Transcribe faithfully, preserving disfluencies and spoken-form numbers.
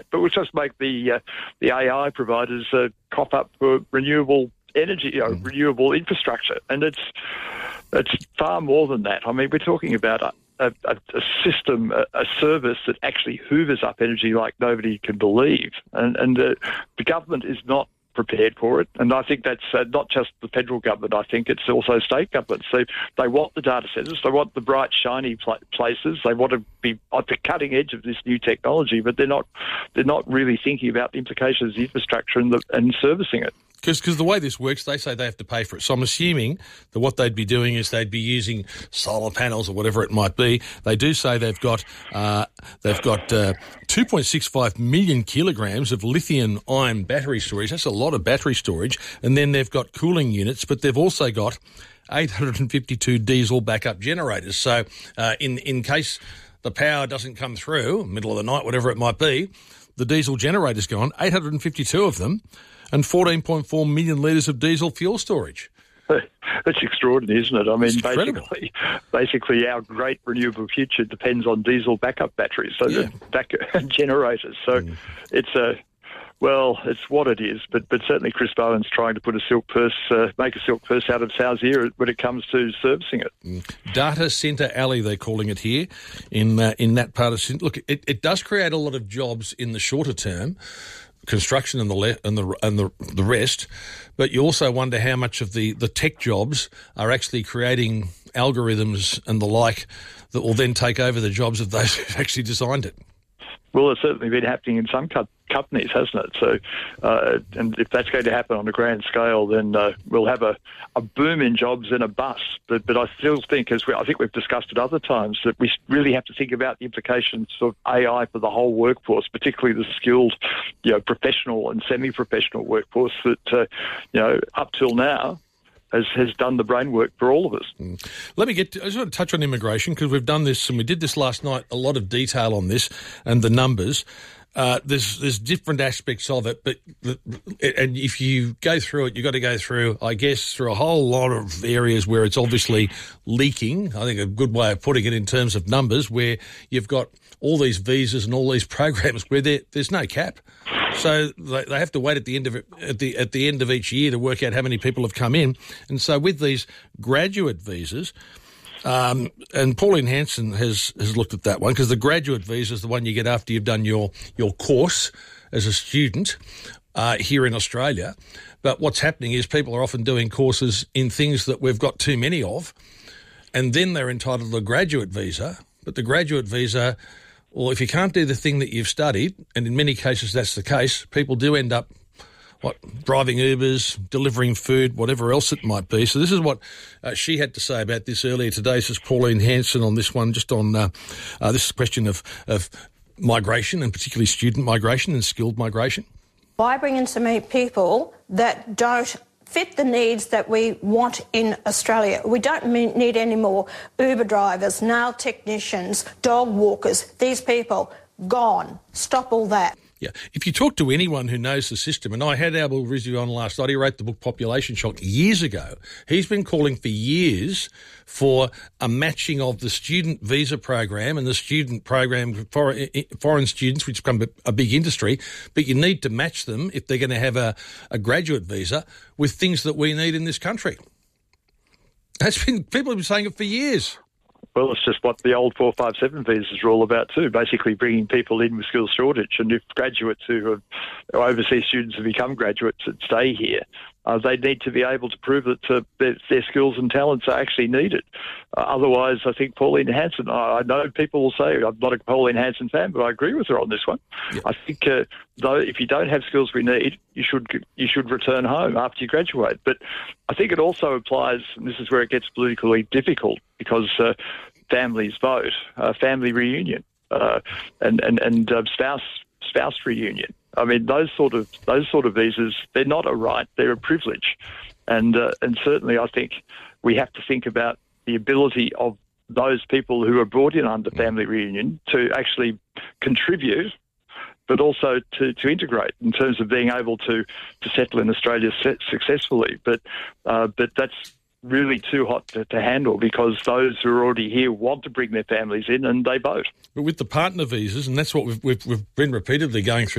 but we'll just make the uh, the A I providers uh, cop up for renewable energy, you know, mm. renewable infrastructure, and it's it's far more than that. I mean, we're talking about a, a, a system, a, a service that actually hoovers up energy like nobody can believe, and and uh, the government is not prepared for it. And I think that's uh, not just the federal government. I think it's also state governments. They they want the data centres, they want the bright, shiny pl- places, they want to be at the cutting edge of this new technology, but they're not they're not really thinking about the implications of the infrastructure and, the, and servicing it. Because the way this works, they say they have to pay for it. So I'm assuming that what they'd be doing is they'd be using solar panels or whatever it might be. They do say they've got uh, they've got uh, two point six five million kilograms of lithium-ion battery storage. That's a lot of battery storage. And then they've got cooling units, but they've also got eight hundred fifty-two diesel backup generators. So uh, in in case the power doesn't come through, middle of the night, whatever it might be, the diesel generator's gone, eight hundred fifty-two of them, and fourteen point four million litres of diesel fuel storage. That's extraordinary, isn't it? I mean, incredible. basically, basically, our great renewable future depends on diesel backup batteries, so Yeah. the back generators. So Mm. it's a well, it's what it is. But but certainly, Chris Bowen's trying to put a silk purse, uh, make a silk purse out of sow's ear when it comes to servicing it. Mm. Data Centre Alley, they're calling it here, in uh, in that part of Sydney. Look, it, it does create a lot of jobs in the shorter term, construction and the le- and the and the the rest, but you also wonder how much of the, the tech jobs are actually creating algorithms and the like that will then take over the jobs of those who've actually designed it. Well, it's certainly been happening in some co- companies, hasn't it? So, uh, and if that's going to happen on a grand scale, then uh, we'll have a, a boom in jobs and a bust. But, but I still think, as we, I think we've discussed at other times, that we really have to think about the implications of A I for the whole workforce, particularly the skilled, you know, professional and semi-professional workforce that, uh, you know, up till now, Has, has done the brain work for all of us. Mm. Let me get to, I just want to touch on immigration, because we've done this and we did this last night, a lot of detail on this and the numbers. Uh, there's there's different aspects of it, but the, and if you go through it, you've got to go through, I guess, through a whole lot of areas where it's obviously leaking. I think a good way of putting it in terms of numbers, where you've got all these visas and all these programs where there, there's no cap. So they, they have to wait at the end of it, at the at the end of each year to work out how many people have come in. And so with these graduate visas, um, and Pauline Hanson has, has looked at that one, because the graduate visa is the one you get after you've done your, your course as a student uh, here in Australia. But what's happening is people are often doing courses in things that we've got too many of, and then they're entitled to a graduate visa. But the graduate visa, well, if you can't do the thing that you've studied, and in many cases that's the case, people do end up, what, driving Ubers, delivering food, whatever else it might be. So this is what uh, she had to say about this earlier today. This is Pauline Hanson on this one, just on uh, uh, this question of, of migration, and particularly student migration and skilled migration. Why bring in so many people that don't fit the needs that we want in Australia? We don't need any more Uber drivers, nail technicians, dog walkers. These people, gone. Stop all that. Yeah. If you talk to anyone who knows the system, and I had Abel Rizvi on last night, he wrote the book Population Shock years ago. He's been calling for years for a matching of the student visa program and the student program for foreign students, which become a big industry, but you need to match them if they're going to have a, a graduate visa with things that we need in this country. That's been, people have been saying it for years. Well, it's just what the old four five seven visas are all about too, basically bringing people in with skills shortage. And if graduates who are overseas students have become graduates that stay here, uh, they need to be able to prove that uh, their, their skills and talents are actually needed. Uh, otherwise, I think Pauline Hanson, I, I know people will say, I'm not a Pauline Hanson fan, but I agree with her on this one. Yeah. I think uh, though, if you don't have skills we need, you should you should return home after you graduate. But I think it also applies, and this is where it gets politically difficult, because uh, families vote, uh, family reunion, uh, and and and uh, spouse spouse reunion. I mean, those sort of those sort of visas, they're not a right; they're a privilege, and uh, and certainly I think we have to think about the ability of those people who are brought in under family reunion to actually contribute, but also to, to integrate in terms of being able to, to settle in Australia successfully. But uh, but that's really too hot to, to handle, because those who are already here want to bring their families in and they vote. But with the partner visas, and that's what we've, we've, we've been repeatedly going through